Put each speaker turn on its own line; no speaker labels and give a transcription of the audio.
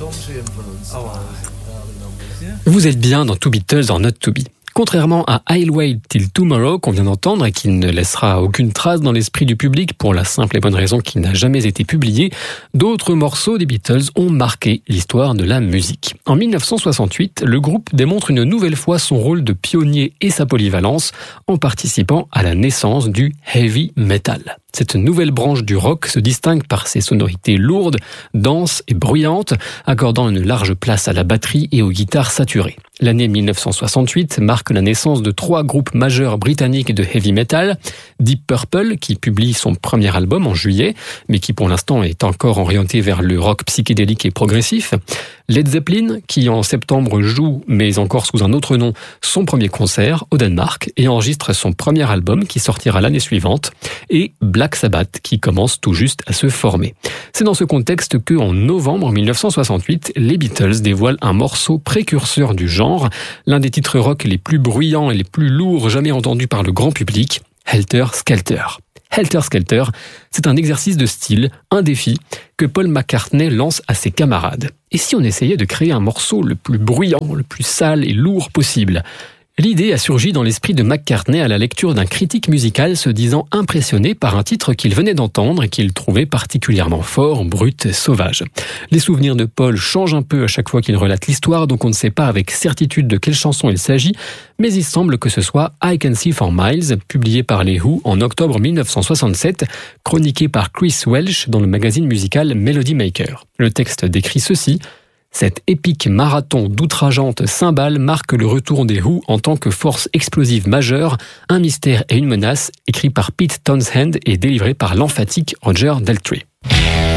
Vous êtes bien dans Two Beatles or Not To Be. Contrairement à I'll Wait Till Tomorrow qu'on vient d'entendre et qui ne laissera aucune trace dans l'esprit du public pour la simple et bonne raison qu'il n'a jamais été publié, d'autres morceaux des Beatles ont marqué l'histoire de la musique. En 1968, le groupe démontre une nouvelle fois son rôle de pionnier et sa polyvalence en participant à la naissance du heavy metal. Cette nouvelle branche du rock se distingue par ses sonorités lourdes, denses et bruyantes, accordant une large place à la batterie et aux guitares saturées. L'année 1968 marque la naissance de 3 groupes majeurs britanniques de heavy metal. Deep Purple, qui publie son premier album en juillet, mais qui pour l'instant est encore orienté vers le rock psychédélique et progressif. Led Zeppelin, qui en septembre joue, mais encore sous un autre nom, son premier concert au Danemark et enregistre son premier album qui sortira l'année suivante. Et Black Sabbath, qui commence tout juste à se former. C'est dans ce contexte que, en novembre 1968, les Beatles dévoilent un morceau précurseur du genre, l'un des titres rock les plus bruyants et les plus lourds jamais entendus par le grand public, Helter Skelter. Helter Skelter, c'est un exercice de style, un défi, que Paul McCartney lance à ses camarades. Et si on essayait de créer un morceau le plus bruyant, le plus sale et lourd possible ? L'idée a surgi dans l'esprit de McCartney à la lecture d'un critique musical se disant impressionné par un titre qu'il venait d'entendre et qu'il trouvait particulièrement fort, brut et sauvage. Les souvenirs de Paul changent un peu à chaque fois qu'il relate l'histoire, donc on ne sait pas avec certitude de quelle chanson il s'agit, mais il semble que ce soit I Can See for Miles, publié par les Who en octobre 1967, chroniqué par Chris Welch dans le magazine musical Melody Maker. Le texte décrit ceci: cet épique marathon d'outrageantes cymbales marque le retour des Who en tant que force explosive majeure, un mystère et une menace, écrit par Pete Townshend et délivré par l'emphatique Roger Daltrey.